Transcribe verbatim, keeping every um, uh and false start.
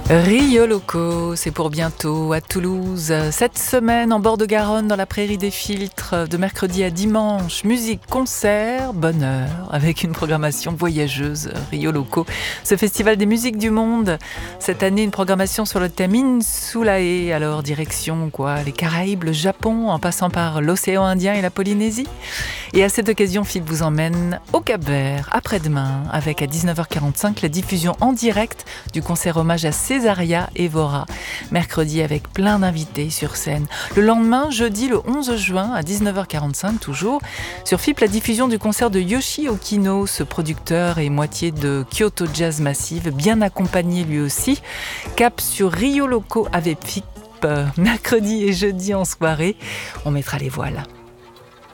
Rio Loco, c'est pour bientôt à Toulouse. Cette semaine, en bord de Garonne, dans la prairie des filtres, de mercredi à dimanche, musique, concert, bonheur, avec une programmation voyageuse. Rio Loco, ce festival des musiques du monde. Cette année, une programmation sur le thème Insulae. Alors, direction quoi? Les Caraïbes, le Japon, en passant par l'océan Indien et la Polynésie. Et à cette occasion, Philippe vous emmène au Cap-Vert, après-demain, avec à dix-neuf heures quarante-cinq la diffusion en direct du concert hommage à Césaria Évora. Mercredi, avec plein d'invités sur scène. Le lendemain, jeudi, le onze juin, à dix-neuf heures quarante-cinq, toujours, sur F I P, la diffusion du concert de Yoshi Okino, ce producteur et moitié de Kyoto Jazz Massive, bien accompagné lui aussi. Cap sur Rio Loco avec F I P, mercredi et jeudi en soirée. On mettra les voiles.